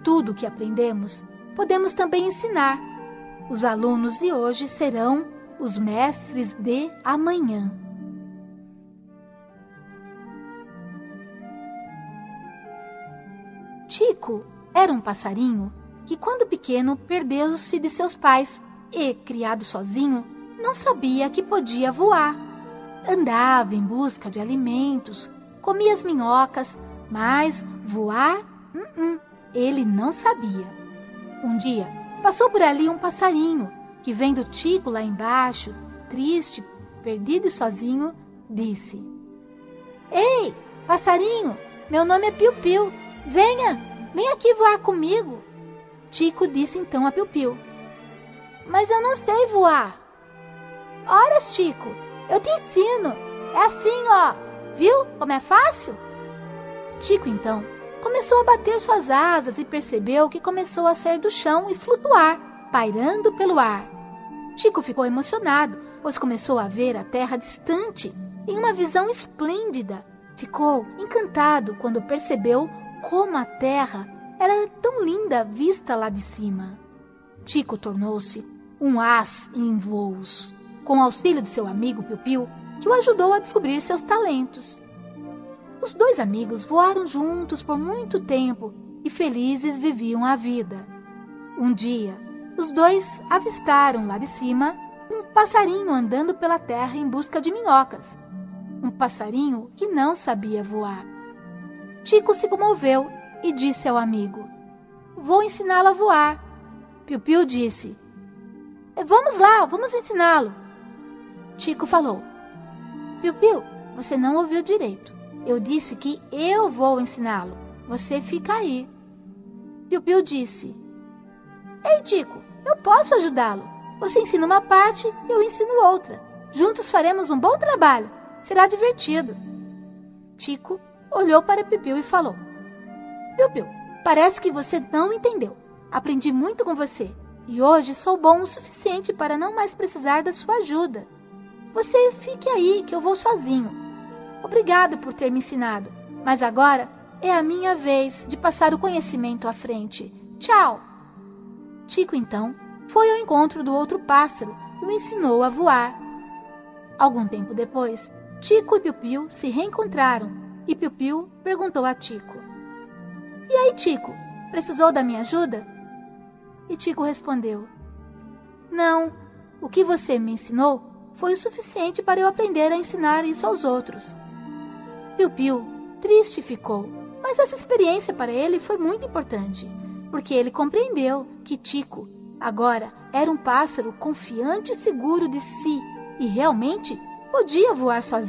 tudo o que aprendemos, podemos também ensinar. Os alunos de hoje serão os mestres de amanhã. Tico era um passarinho que, quando pequeno, perdeu-se de seus pais e, criado sozinho, não sabia que podia voar. Andava em busca de alimentos, comia as minhocas, mas voar, ele não sabia. Um dia, passou por ali um passarinho que, vendo Tico lá embaixo, triste, perdido e sozinho, disse: "Ei, passarinho, meu nome é Piu-Piu. Vem aqui voar comigo." Tico disse então a Piu-Piu: "Mas eu não sei voar." "Ora, Tico, eu te ensino. É assim, ó. Viu como é fácil?" Tico então começou a bater suas asas e percebeu que começou a sair do chão e flutuar, pairando pelo ar. Tico ficou emocionado, pois começou a ver a terra distante, em uma visão esplêndida. Ficou encantado quando percebeu como a terra era tão linda vista lá de cima. Tico tornou-se um as em voos, com o auxílio de seu amigo Piu-Piu, que o ajudou a descobrir seus talentos. Os dois amigos voaram juntos por muito tempo e felizes viviam a vida. Um dia, os dois avistaram lá de cima um passarinho andando pela terra em busca de minhocas. Um passarinho que não sabia voar. Tico se comoveu e disse ao amigo: "Vou ensiná-lo a voar." Piu-Piu disse: "Vamos lá, vamos ensiná-lo." Tico falou: "Piu-Piu, você não ouviu direito. Eu disse que eu vou ensiná-lo. Você fica aí." Piu-Piu disse: "Ei, Tico, eu posso ajudá-lo. Você ensina uma parte e eu ensino outra. Juntos faremos um bom trabalho. Será divertido." Tico olhou para Piu-Piu e falou: "Piu-Piu, parece que você não entendeu. Aprendi muito com você e hoje sou bom o suficiente para não mais precisar da sua ajuda. Você fique aí que eu vou sozinho. Obrigado por ter me ensinado, mas agora é a minha vez de passar o conhecimento à frente. Tchau." Tico então foi ao encontro do outro pássaro e o ensinou a voar. Algum tempo depois, Tico e Piu-Piu se reencontraram e Piu-Piu perguntou a Tico: "E aí, Tico, precisou da minha ajuda?" E Tico respondeu: "Não, o que você me ensinou foi o suficiente para eu aprender a ensinar isso aos outros." Piu-Piu triste ficou, mas essa experiência para ele foi muito importante, porque ele compreendeu que Tico agora era um pássaro confiante e seguro de si e realmente podia voar sozinho.